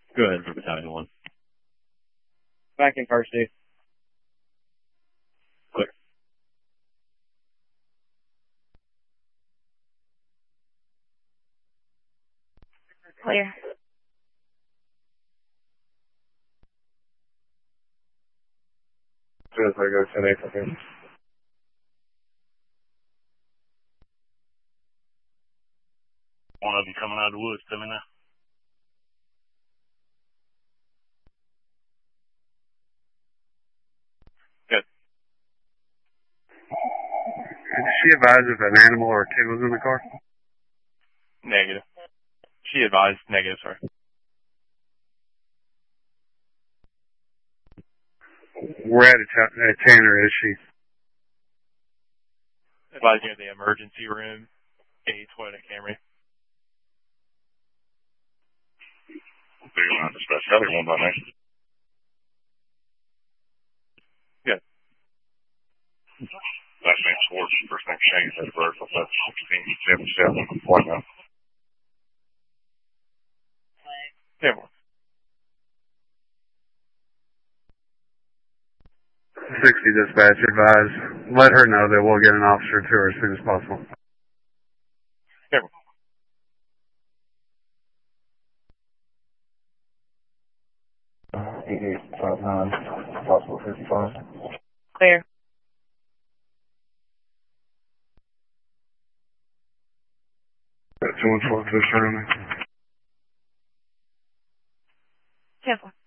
Go ahead for battalion 1. Back in car, Steve. Clear. Clear. As soon as I go 10-8 from here. One of them coming out of the woods, tell me now. Good. Did she advise if an animal or a kid was in the car? Negative. She advised negative, sir. We're at Tanner, is she? Advising at the emergency room, a Toyota Camry. Big line dispatch. Got one by me. Good. Last name Schwartz, first name Shane, that's vertical, that's 1677, point now. Yeah, 60 dispatch advise. Let her know that we'll get an officer to her as soon as possible. Yeah. 8859, possible 55. Clear. 214 to me. 10-4.